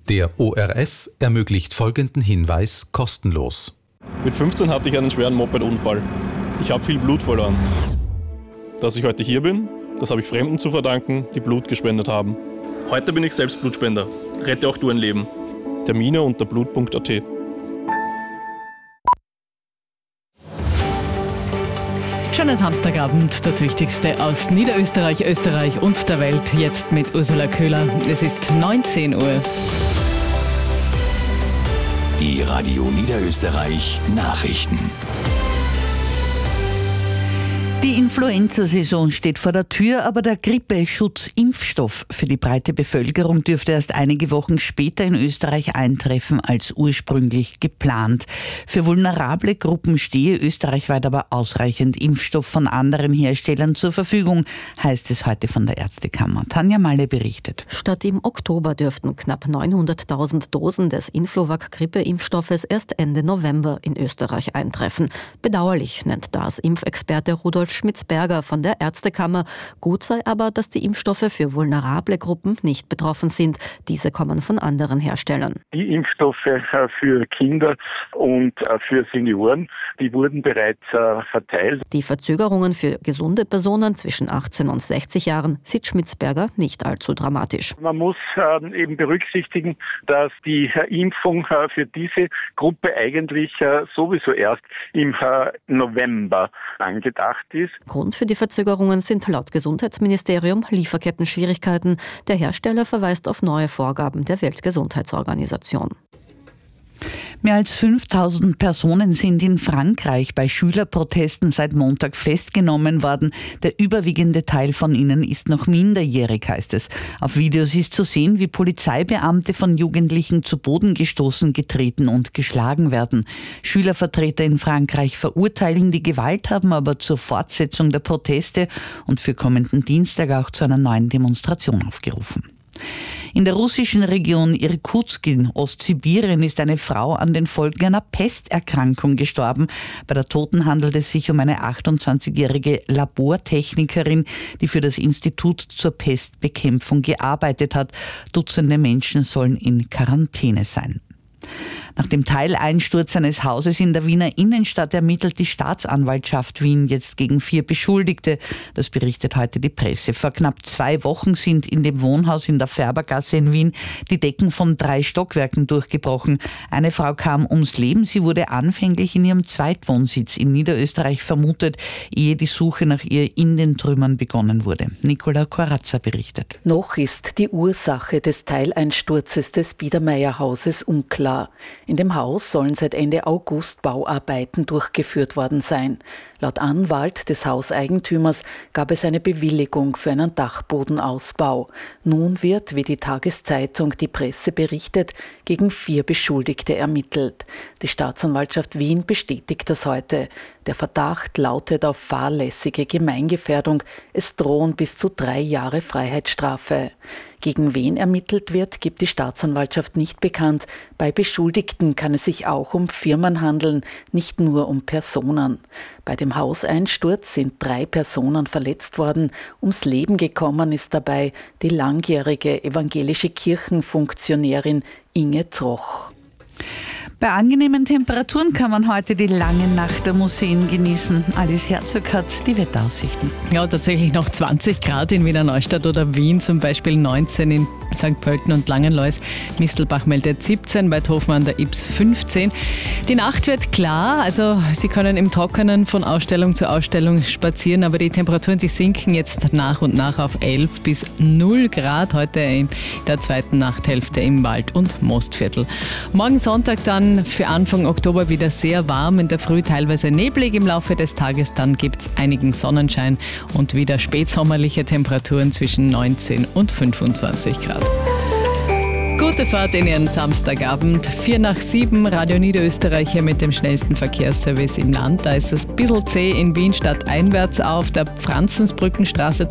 Der ORF ermöglicht folgenden Hinweis kostenlos. Mit 15 hatte ich einen schweren Mopedunfall. Ich habe viel Blut verloren. Dass ich heute hier bin, das habe ich Fremden zu verdanken, die Blut gespendet haben. Heute bin ich selbst Blutspender. Rette auch du ein Leben. Termine unter blut.at. Schönen Samstagabend, das Wichtigste aus Niederösterreich, Österreich und der Welt, jetzt mit Ursula Köhler. Es ist 19 Uhr. Die Radio Niederösterreich Nachrichten. Die Influenza-Saison steht vor der Tür, aber der Grippeschutzimpfstoff für die breite Bevölkerung dürfte erst einige Wochen später in Österreich eintreffen als ursprünglich geplant. Für vulnerable Gruppen stehe österreichweit aber ausreichend Impfstoff von anderen Herstellern zur Verfügung, heißt es heute von der Ärztekammer. Tanja Malle berichtet. Statt im Oktober dürften knapp 900.000 Dosen des Influvac-Grippeimpfstoffes erst Ende November in Österreich eintreffen. Bedauerlich nennt das Impfexperte Rudolf Schmitzberger von der Ärztekammer. Gut sei aber, dass die Impfstoffe für vulnerable Gruppen nicht betroffen sind. Diese kommen von anderen Herstellern. Die Impfstoffe für Kinder und für Senioren, die wurden bereits verteilt. Die Verzögerungen für gesunde Personen zwischen 18 und 60 Jahren sieht Schmitzberger nicht allzu dramatisch. Man muss eben berücksichtigen, dass die Impfung für diese Gruppe eigentlich sowieso erst im November angedacht ist. Grund für die Verzögerungen sind laut Gesundheitsministerium Lieferkettenschwierigkeiten. Der Hersteller verweist auf neue Vorgaben der Weltgesundheitsorganisation. Mehr als 5000 Personen sind in Frankreich bei Schülerprotesten seit Montag festgenommen worden. Der überwiegende Teil von ihnen ist noch minderjährig, heißt es. Auf Videos ist zu sehen, wie Polizeibeamte von Jugendlichen zu Boden gestoßen, getreten und geschlagen werden. Schülervertreter in Frankreich verurteilen die Gewalt, haben aber zur Fortsetzung der Proteste und für kommenden Dienstag auch zu einer neuen Demonstration aufgerufen. In der russischen Region Irkutsk in Ostsibirien ist eine Frau an den Folgen einer Pesterkrankung gestorben. Bei der Toten handelt es sich um eine 28-jährige Labortechnikerin, die für das Institut zur Pestbekämpfung gearbeitet hat. Dutzende Menschen sollen in Quarantäne sein. Nach dem Teileinsturz eines Hauses in der Wiener Innenstadt ermittelt die Staatsanwaltschaft Wien jetzt gegen 4 Beschuldigte. Das berichtet heute die Presse. Vor knapp 2 Wochen sind in dem Wohnhaus in der Färbergasse in Wien die Decken von 3 Stockwerken durchgebrochen. Eine Frau kam ums Leben. Sie wurde anfänglich in ihrem Zweitwohnsitz in Niederösterreich vermutet, ehe die Suche nach ihr in den Trümmern begonnen wurde. Nicola Corazza berichtet. Noch ist die Ursache des Teileinsturzes des Biedermeier-Hauses unklar. In dem Haus sollen seit Ende August Bauarbeiten durchgeführt worden sein. Laut Anwalt des Hauseigentümers gab es eine Bewilligung für einen Dachbodenausbau. Nun wird, wie die Tageszeitung Die Presse berichtet, gegen 4 Beschuldigte ermittelt. Die Staatsanwaltschaft Wien bestätigt das heute. Der Verdacht lautet auf fahrlässige Gemeingefährdung. Es drohen bis zu 3 Jahre Freiheitsstrafe. Gegen wen ermittelt wird, gibt die Staatsanwaltschaft nicht bekannt. Bei Beschuldigten kann es sich auch um Firmen handeln, nicht nur um Personen. Bei dem Hauseinsturz sind 3 Personen verletzt worden. Ums Leben gekommen ist dabei die langjährige evangelische Kirchenfunktionärin Inge Troch. Bei angenehmen Temperaturen kann man heute die lange Nacht der Museen genießen. Alice Herzog hat die Wetteraussichten. Ja, tatsächlich noch 20 Grad in Wiener Neustadt oder Wien, zum Beispiel 19 in St. Pölten und Langenlois. Mistelbach meldet 17, bei Hofen an der Ips 15. Die Nacht wird klar, also Sie können im Trockenen von Ausstellung zu Ausstellung spazieren, aber die Temperaturen, die sinken jetzt nach und nach auf 11 bis 0 Grad heute in der zweiten Nachthälfte im Wald- und Mostviertel. Morgen Sonntag dann für Anfang Oktober wieder sehr warm, in der Früh teilweise neblig, im Laufe des Tages dann gibt es einigen Sonnenschein und wieder spätsommerliche Temperaturen zwischen 19 und 25 Grad. Gute Fahrt in Ihren Samstagabend. 6:45, Radio Niederösterreich hier mit dem schnellsten Verkehrsservice im Land. Da ist es ein bisschen zäh in Wien stadteinwärts auf der Franzensbrückenstraße